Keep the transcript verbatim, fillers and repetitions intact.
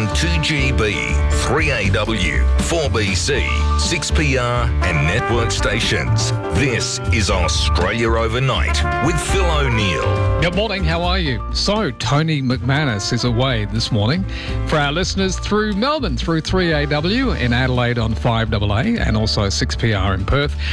two G B, three A W, four B C, six P R and network stations. This is Australia Overnight with Phil O'Neill. Good morning, how are you? So, Tony McManus is away this morning. For our listeners through Melbourne, through three A W, in Adelaide on five A A and also six P R in Perth.